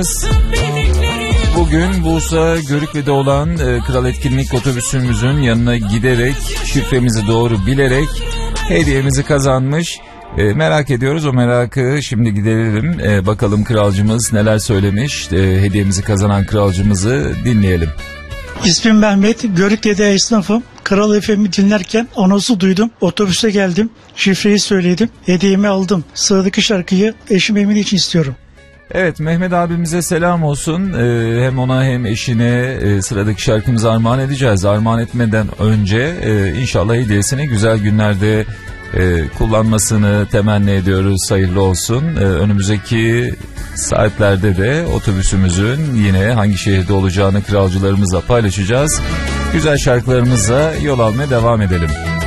Bugün Bursa Görükle'de olan Kral Etkinlik otobüsümüzün yanına giderek, şifremizi doğru bilerek hediyemizi kazanmış. Merak ediyoruz, o merakı şimdi giderelim. Bakalım kralcımız neler söylemiş. Hediyemizi kazanan kralcımızı dinleyelim. İsmim Mehmet, Görükle'de esnafım. Kral FM'i dinlerken anonsu duydum. Otobüse geldim, şifreyi söyledim, hediyemi aldım. Sıradaki şarkıyı eşim Emin için istiyorum. Evet, Mehmet abimize selam olsun. Hem ona hem eşine sıradaki şarkımızı armağan edeceğiz. Armağan etmeden önce inşallah hediyesini güzel günlerde kullanmasını temenni ediyoruz. Hayırlı olsun. Önümüzdeki saatlerde de otobüsümüzün yine hangi şehirde olacağını kralcılarımızla paylaşacağız. Güzel şarkılarımızla yol almaya devam edelim.